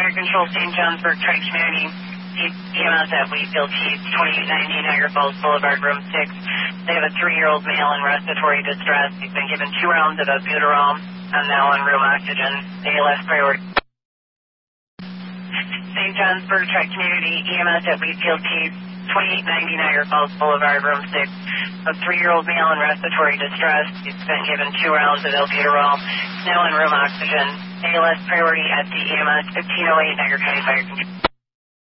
Fire Control, St. Johnsburg, Tri-Community, EMS at Wheatfield Heath, 2890 Niagara Falls Boulevard, room 6. They have a 3-year-old male in respiratory distress. He's been given 2 rounds of albuterol and now on room oxygen. ALS priority. St. Johnsburg, Tri-Community, EMS at Wheatfield Heath, 2890 Niagara Falls Boulevard, room 6. A 3-year-old male in respiratory distress. He's been given 2 rounds of albuterol, now on room oxygen. ALS priority at the EMS 1508 Niagara County Fire Control.